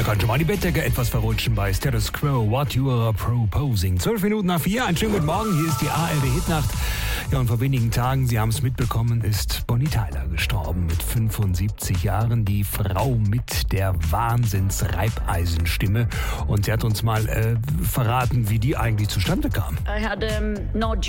kann schon mal die Bettdecke etwas verrutschen bei Status Quo, What You Are Proposing. 4:12, einen schönen guten Morgen, hier ist die ARD-Hitnacht. Ja, und vor wenigen Tagen, Sie haben es mitbekommen, ist Bonnie Tyler gestorben mit 75 Jahren. Die Frau mit der Wahnsinns-Reibeisenstimme. Und sie hat uns mal verraten, wie die eigentlich zustande kam. I had no